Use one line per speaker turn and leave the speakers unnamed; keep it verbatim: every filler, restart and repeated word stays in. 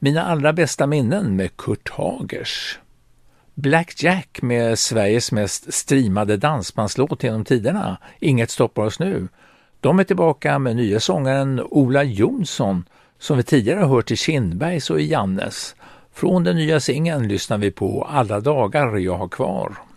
Mina allra bästa minnen med Kurt Hagers. Black Jack med Sveriges mest streamade dansbandslåt genom tiderna, Inget stoppar oss nu. De är tillbaka med nya sångaren Ola Jonsson som vi tidigare har hört i Kindbergs och i Jannes. Från den nya singeln lyssnar vi på Alla dagar jag har kvar.